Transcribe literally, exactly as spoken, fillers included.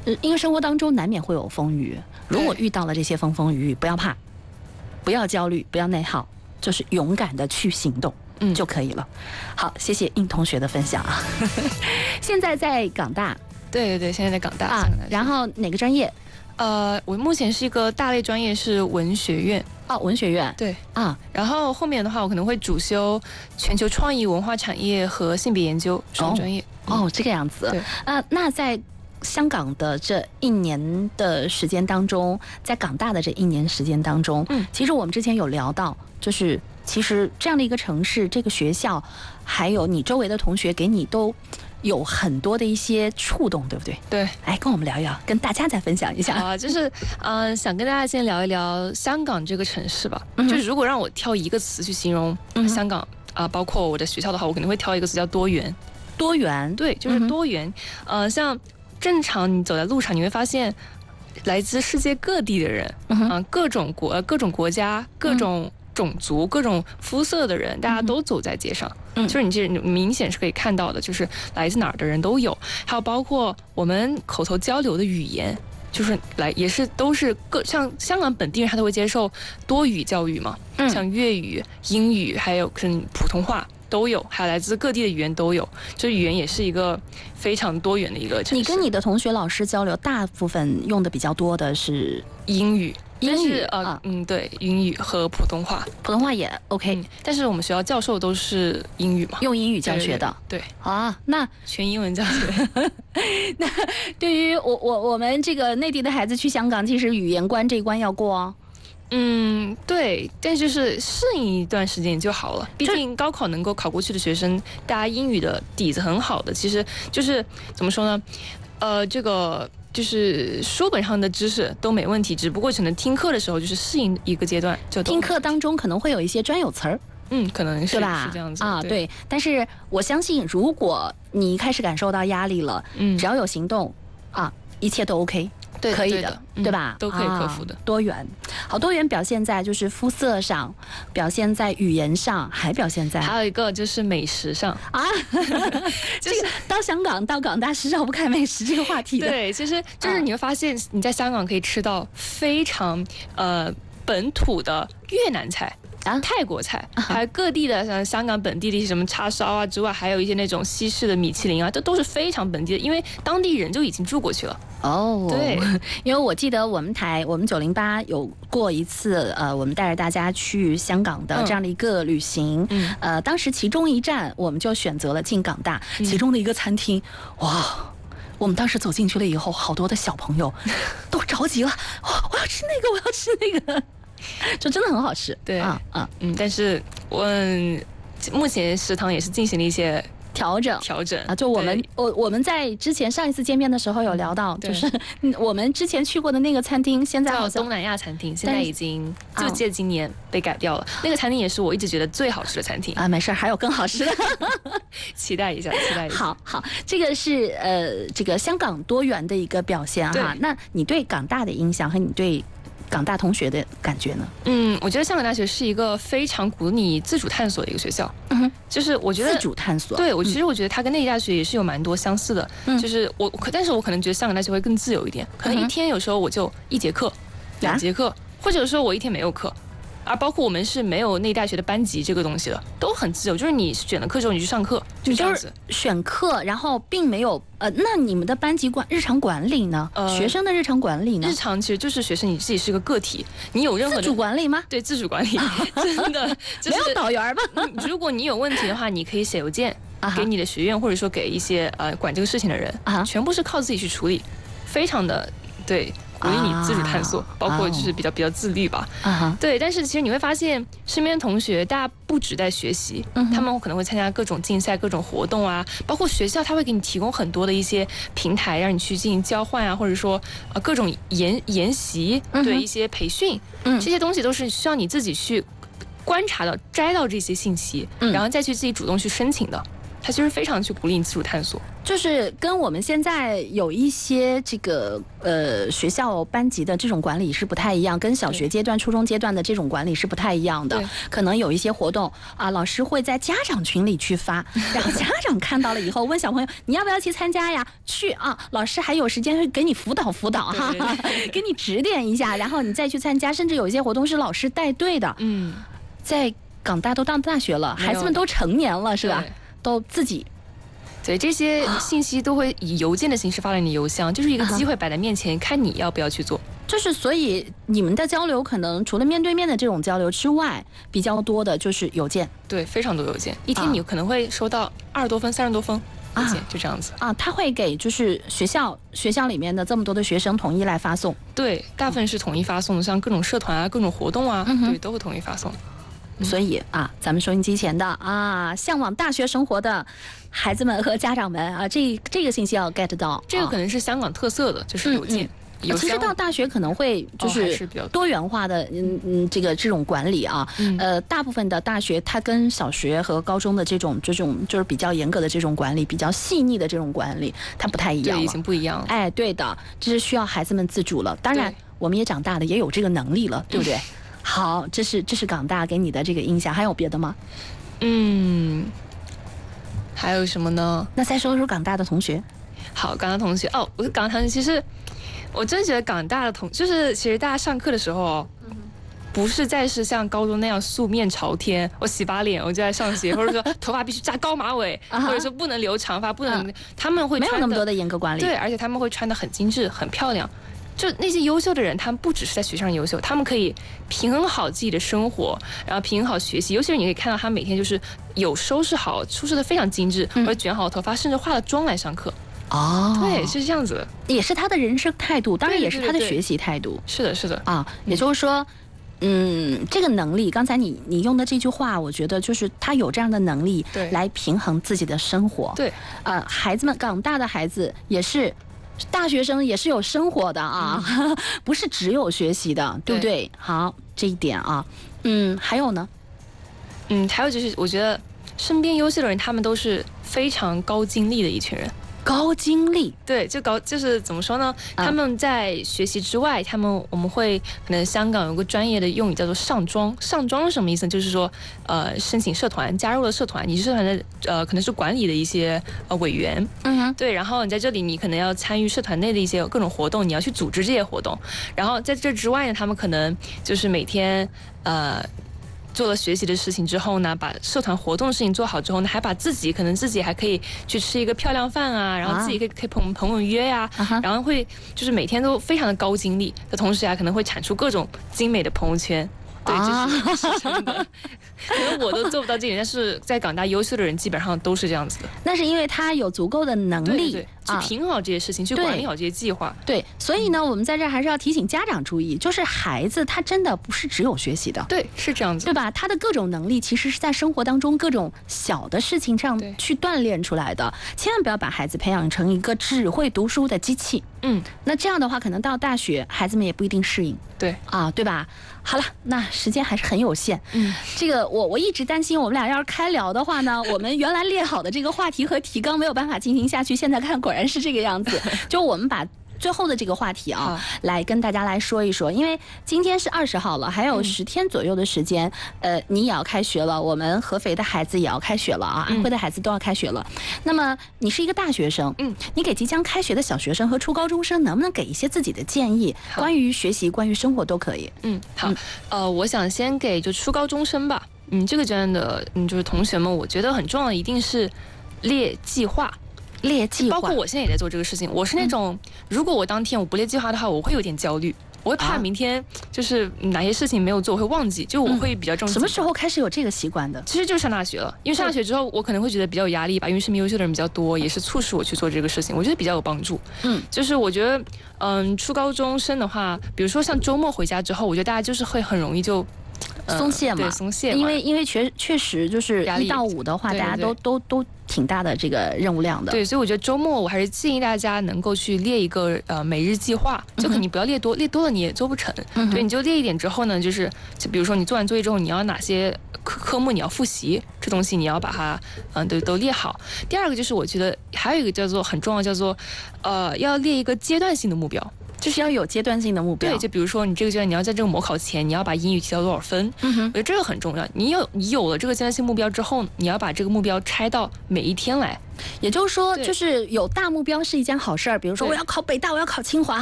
呃，因为生活当中难免会有风雨，如果遇到了这些风风雨雨，不要怕，不要焦虑，不要内耗，就是勇敢的去行动。嗯，就可以了。好，谢谢应同学的分享啊。现在在港大， 对对对，现在在港大啊。然后哪个专业？ 呃，我目前是一个大类专业是文学院。 哦，文学院。 对啊。然后后面的话，我可能会主修全球创意文化产业和性别研究双专业。 哦，嗯、哦，这个样子。 对啊、呃，那在香港的这一年的时间当中，在港大的这一年时间当中，嗯，其实我们之前有聊到，就是其实这样的一个城市、这个学校，还有你周围的同学，给你都有很多的一些触动，对不对？ 对， 来跟我们聊一聊，跟大家再分享一下。 啊，就是嗯、呃，想跟大家先聊一聊香港这个城市吧。嗯、就是如果让我挑一个词去形容香港啊、呃，包括我的学校的话，我肯定会挑一个词叫多元。 多元， 对，就是多元。嗯、呃，像正常你走在路上，你会发现来自世界各地的人，嗯、呃，各种国、各种国家、各种种族、各种肤色的人，大家都走在街上。嗯，就是你这明显是可以看到的，就是来自哪儿的人都有，还有包括我们口头交流的语言，就是来也是都是各像香港本地人他都会接受多语教育嘛，嗯、像粤语、英语还有可能普通话都有，还有来自各地的语言都有，就语言也是一个非常多元的一个城市。 你跟你的同学老师交流，大部分用的比较多的是英语。 英语呃、啊、嗯对，英语和普通话， 普通话也 OK、嗯。 但是我们学校教授都是英语嘛， 用英语教学的。 对, 对, 对啊，那全英文教学。 那对于我我我们这个内地的孩子去香港，其实语言关这一关要过哦。 嗯，对，但就是适应一段时间就好了。毕竟高考能够考过去的学生，大家英语的底子很好的，其实就是怎么说呢？呃，这个。就是书本上的知识都没问题，只不过可能听课的时候就是适应一个阶段，就听课当中可能会有一些专有词儿， 嗯，可能是对吧？ 是这样子啊，对。对但是我相信，如果你一开始感受到压力了，嗯，只要有行动啊，一切都 OK。 对， 可以的， 对, 的对吧？ 嗯、都可以克服的、 啊。多元，好，多元表现在就是肤色上，表现在语言上，还表现在还有一个就是美食上啊。这个到香港到港大是绕不开美食这个话题的。 对，其实就是你会发现你在香港可以吃到非常呃本土的越南菜。啊，泰国菜，还有各地的像香港本地的一些什么叉烧啊之外，还有一些那种西式的米其林啊，这都是非常本地的，因为当地人就已经住过去了。 哦， 对， 因为我记得我们台我们九零八有过一次，呃，我们带着大家去香港的这样的一个旅行，嗯，呃，当时其中一站我们就选择了进港大，嗯、其中的一个餐厅，哇。我们当时走进去了以后，好多的小朋友都着急了，哇！我要吃那个，我要吃那个。就真的很好吃， 对啊啊嗯，但是我目前食堂也是进行了一些调整调整啊。就我们我我们在之前上一次见面的时候有聊到，就是我们之前去过的那个餐厅，现在好像叫东南亚餐厅，现在已经就借今年被改掉了。啊、那个餐厅也是我一直觉得最好吃的餐厅啊。没事，还有更好吃的， 期待一下，期待一下。 好好，这个是呃这个香港多元的一个表现哈。那你对港大的影响和你对港大同学的感觉呢？ 嗯，我觉得香港大学是一个非常鼓励你自主探索的一个学校。嗯哼，就是我觉得自主探索， 对我其实我觉得它跟内地大学也是有蛮多相似的。嗯，就是我，但是我可能觉得香港大学会更自由一点，可能一天有时候我就一节课、两节课，或者说我一天没有课。而包括我们是没有内地大学的班级这个东西的，都很自由，就是你选了课之后你去上课，就这样子。 选课，然后并没有呃，那你们的班级管日常管理呢？呃，学生的日常管理呢？ 日常其实就是学生你自己是个个体，你有任何的自主管理吗？ 对，自主管理，真的、就是、 没有导员吧？ 如果你有问题的话，你可以写邮件给你的学院，或者说给一些呃管这个事情的人，啊、全部是靠自己去处理，非常的对。鼓励你自主探索，啊、包括就是比较比较自律吧。啊、对，但是其实你会发现，身边同学大家不只在学习，嗯、他们可能会参加各种竞赛、各种活动啊，包括学校他会给你提供很多的一些平台，让你去进行交换啊，或者说呃各种研研习，嗯、对一些培训，嗯、这些东西都是需要你自己去观察到、摘到这些信息，嗯、然后再去自己主动去申请的。 它其实非常去鼓励你自主探索。 就是跟我们现在有一些这个呃学校班级的这种管理是不太一样，跟小学阶段、初中阶段的这种管理是不太一样的。可能有一些活动啊，老师会在家长群里去发，然后家长看到了以后问小朋友你要不要去参加呀？去啊，老师还有时间会给你辅导辅导哈，对对对给你指点一下，然后你再去参加。甚至有一些活动是老师带队的。嗯，在港大都到大学了，孩子们都成年了，是吧？都自己。 对，这些信息都会以邮件的形式发到你邮箱，就是一个机会摆在面前，看你要不要去做。 就是所以你们的交流可能除了面对面的这种交流之外，比较多的就是邮件。 对，非常多邮件，一天你可能会收到二十多封、三十多封邮件，就这样子。 啊，他会给就是学校学校里面的这么多的学生统一来发送。 对，大部分是统一发送的，像各种社团啊、各种活动啊，嗯、对，都会统一发送。 所以啊，咱们收音机前的啊，向往大学生活的孩子们和家长们啊，这这个信息要 get 到。 这个可能是香港特色的，就是邮件。 嗯嗯、其实到大学可能会就是多元化的，嗯嗯，这个这种管理啊，嗯、呃，大部分的大学它跟小学和高中的这种这种就是比较严格的这种管理，比较细腻的这种管理，它不太一样了， 对，已经不一样了。 哎，对的，这是需要孩子们自主了。当然，我们也长大了，也有这个能力了，对不对？好，这是这是港大给你的这个印象，还有别的吗？ 嗯，还有什么呢？ 那再说说港大的同学。 好，港大同学哦，我港大同学，其实我真觉得港大的同，就是其实大家上课的时候，不是再是像高中那样素面朝天，我洗把脸我就在上学，或者说头发必须扎高马尾，或者说不能留长发，不能，他们会没有那么多的严格管理， 对，而且他们会穿得很精致、很漂亮。就那些优秀的人，他们不只是在学上优秀，他们可以平衡好自己的生活，然后平衡好学习。尤其是你可以看到他每天就是有收拾好、梳饰的非常精致，或者卷好头发，甚至化了妆来上课。哦，对，是这样子的， 也是他的人生态度，当然也是他的学习态度。 是的，是的啊，也就是说。嗯，这个能力，刚才你你用的这句话，我觉得就是他有这样的能力来平衡自己的生活。 对， 呃，孩子们，港大的孩子也是大学生，也是有生活的啊，嗯、不是只有学习的，对不对？对好，这一点啊，嗯，还有呢？ 嗯，还有就是，我觉得身边优秀的人，他们都是非常高精力的一群人。 高精力， 对，就高就是怎么说呢？他们在学习之外，他们我们会可能香港有个专业的用语叫做上庄。上庄是什么意思？就是说，呃，申请社团，加入了社团，你是社团的呃，可能是管理的一些呃委员，嗯哼，对，然后你在这里，你可能要参与社团内的一些各种活动，你要去组织这些活动。然后在这之外呢，他们可能就是每天呃。做了学习的事情之后呢，把社团活动的事情做好之后呢，还把自己可能自己还可以去吃一个漂亮饭啊，然后自己可以可以朋朋友约呀、啊， uh-huh. 然后会就是每天都非常的高精力的同时啊，可能会产出各种精美的朋友圈。对，这是是真的。可能我都做不到这点，但是在港大优秀的人基本上都是这样子的。 那是因为他有足够的能力， 对对对，去平衡好这些事情，啊、去管理好这些计划。 对，所以呢，我们在这儿还是要提醒家长注意，就是孩子他真的不是只有学习的， 对，是这样子， 对吧？他的各种能力其实是在生活当中各种小的事情上去锻炼出来的。千万不要把孩子培养成一个只会读书的机器。嗯，那这样的话，可能到大学孩子们也不一定适应。 对啊，对吧？好了，那时间还是很有限。嗯，这个我我一直担心，我们俩要是开聊的话呢，我们原来列好的这个话题和提纲没有办法进行下去。现在看果然是这个样子，就我们把最后的这个话题啊，来跟大家来说一说。因为今天是二十号了，还有十天左右的时间，嗯、呃，你也要开学了，我们合肥的孩子也要开学了啊，安徽的孩子都要开学了。嗯、那么你是一个大学生，嗯，你给即将开学的小学生和初高中生，能不能给一些自己的建议，关于学习、关于生活都可以？ 嗯，好，嗯、呃，我想先给就初高中生吧，嗯，这个阶段的嗯就是同学们，我觉得很重要的一定是列计划。 列计划， 包括我现在也在做这个事情。我是那种，嗯、如果我当天我不列计划的话，我会有点焦虑，我会怕明天就是哪些事情没有做，我会忘记，就我会比较重视。 什么时候开始有这个习惯的？ 其实就是上大学了，因为上大学之后，我可能会觉得比较有压力吧，因为身边优秀的人比较多，也是促使我去做这个事情，我觉得比较有帮助。嗯，就是我觉得，嗯，初高中生的话，比如说像周末回家之后，我觉得大家就是会很容易就。 松懈嘛， 对，松懈嘛， 因为因为确确实就是一到五的话，大家都都都挺大的这个任务量的。 对，所以我觉得周末我还是建议大家能够去列一个呃每日计划，就肯定不要列多，列多了你也做不成。嗯、对，你就列一点之后呢，就是就比如说你做完作业之后，你要哪些科科目你要复习，这东西你要把它嗯都都列好。第二个就是我觉得还有一个叫做很重要，叫做呃要列一个阶段性的目标。 就是要有阶段性的目标， 对，就比如说你这个阶段你要在这个模考前，你要把英语提到多少分？嗯哼，我觉得这个很重要。你有你有了这个阶段性目标之后，你要把这个目标拆到每一天来。 也就是说，就是有大目标是一件好事儿，比如说我要考北大，我要考清华。